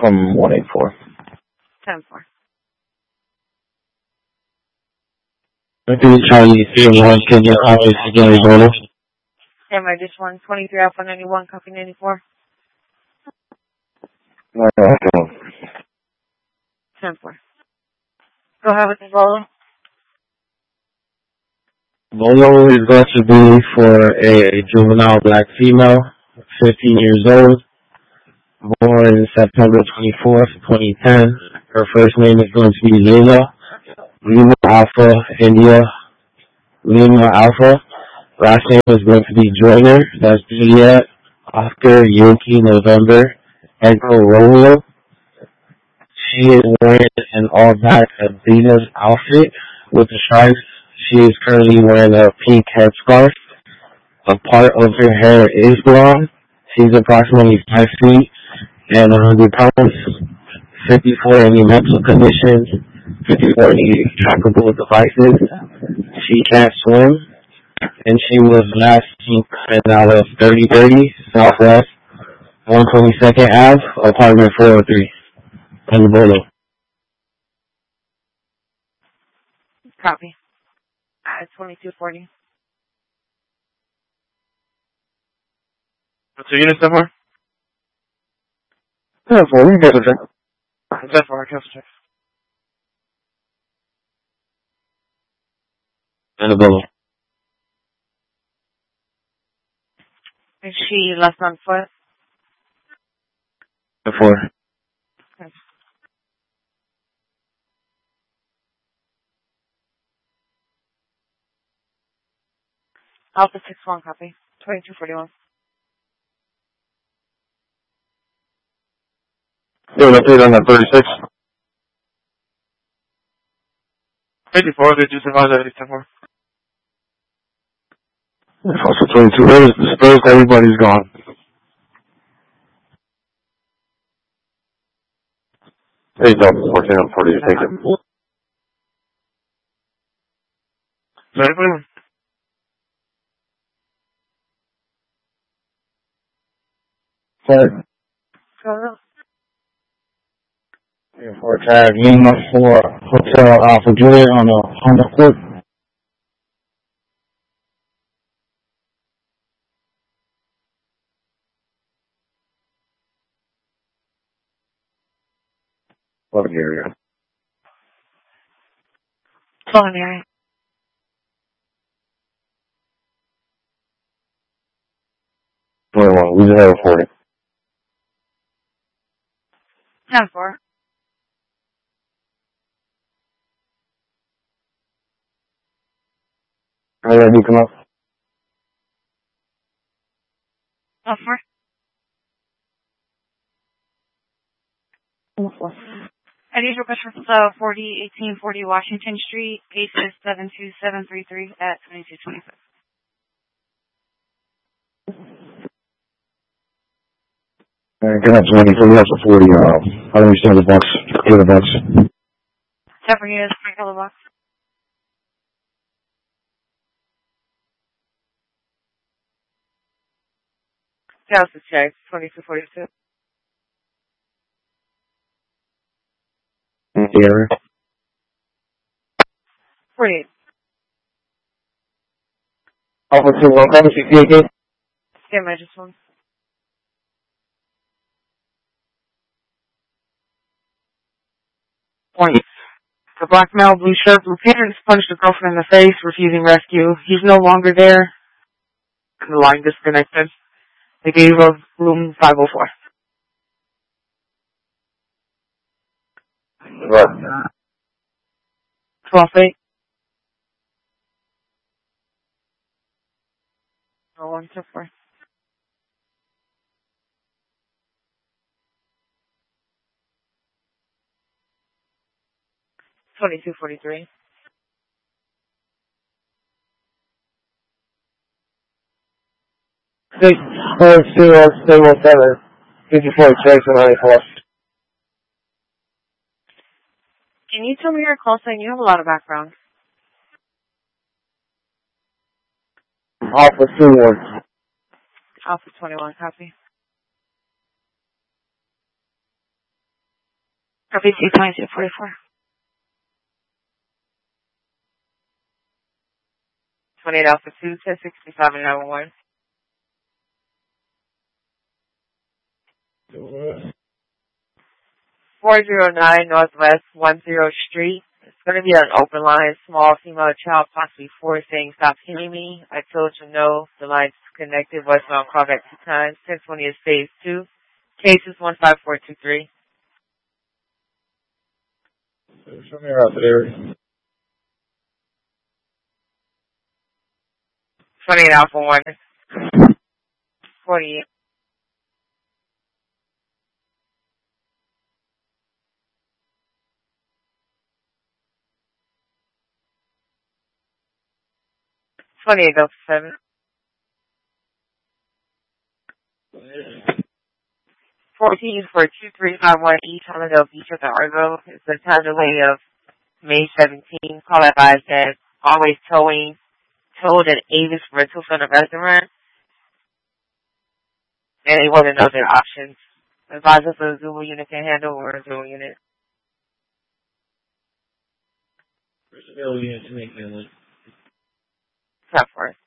from 184. 10-4. Charlie 3-1, can you always again Ebola? Stand by, just 123 Alpha 91, copy 94. 10-4. Go ahead with the Volo. Volo is going to be for a juvenile black female, 15 years old, born September 24th, 2010. Her first name is going to be Layla, Lima Alpha, India, Lima Alpha. Last name is going to be Joyner, that's Juliet, Oscar, Yankee, November, Echo, Romeo. She is wearing an all-black Adidas outfit with the stripes. She is currently wearing a pink headscarf. A part of her hair is blonde. She's approximately 5 feet and 100 pounds. 54 any mental conditions. 54 any trackable devices. She can't swim. And she was last seen coming out of 3030 Southwest 122nd Ave, apartment 403. Bolo. Copy. 2240. What's your unit somewhere? 10-4, we can cancel check. 10-4, cancel check. Bolo. Is she less than foot? 4. Okay. Alpha 61, copy. 2241. You have an update on that 36? 54, did you survive that 10-4? Also 22. Where is dispersed? Everybody's gone. Hey, Doug, 14 on 40, thank you. Sorry, please. Sorry. Go. 4 tag Lima 4 Hotel Alpha Juliet on the Honda Court. What area? Flowing area. We just have a 40. 10-4. How did you come up? 10-4. 10-4. I need request for 1840 Washington Street, cases 72733 at 2226. Good up, Tony. So we have a 40. I don't understand the box. Clear the box. Separate units, free color box. House is checked, 2242. The area? 48. Alpha 2, welcome. CPA. Stand by, just one. Point. The black male, blue shirt, blue pants, punched a girlfriend in the face, refusing rescue. He's no longer there. And the line disconnected. They gave a room 504. What? 12-8. Oh, 124. 2243. Six, 4-0-7, 54, checks and 94. Can you tell me your call sign? You have a lot of background. Alpha 2-1. Alpha 21, copy. Copy 22244. 28 Alpha 2, 1065 and 911. 409 Northwest 10 Street. It's going to be an open line, small female child, possibly 4, saying, "Stop hitting me. I told you no. The line's connected. Voicemail, call back 2 times. 1020 is phase 2. Case is 15423. Show me around the area. 28 Alpha 1. 48. Alpha 7. 14 for 2351 East Hollandale Beach at the Argo. It's the time delay of May 17. Call advised that always towed at Avis Rental from the restaurant. And they want to know their options. Advise if a Zulu unit can handle or a Zulu unit. First available unit to make mainland. Top for us.